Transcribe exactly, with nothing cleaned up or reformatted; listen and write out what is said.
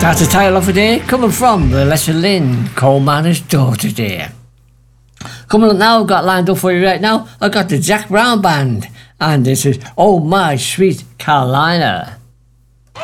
Start the title off a day, coming from the Lesser Lynn, Coal Miner's Daughter Day. Coming up now, I've got lined up for you right now, I've got the Jack Brown Band, and this is Oh My Sweet Carolina.